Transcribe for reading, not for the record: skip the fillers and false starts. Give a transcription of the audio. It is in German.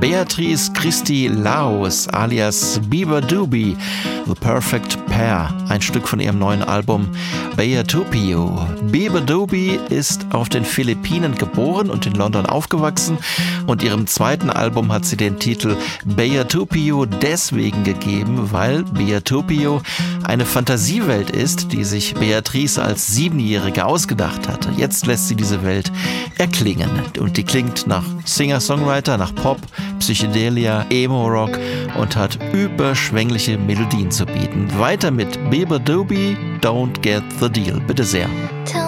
Beatrice Christi Laus alias Bieber Doobie, The Perfect Pair, ein Stück von ihrem neuen Album Beatupio. Bieber Doobie ist auf den Philippinen geboren und in London aufgewachsen und ihrem zweiten Album hat sie den Titel Beatupio deswegen gegeben, weil Beatupio eine Fantasiewelt ist, die sich Beatrice als 7-Jährige ausgedacht hatte. Jetzt lässt sie diese Welt erklingen und die klingt nach Singer-Songwriter, nach Pop, Psychedelia, Emo-Rock und hat überschwängliche Melodien zu bieten. Weiter mit Bieber Doobie, Don't Get the Deal. Bitte sehr. Tell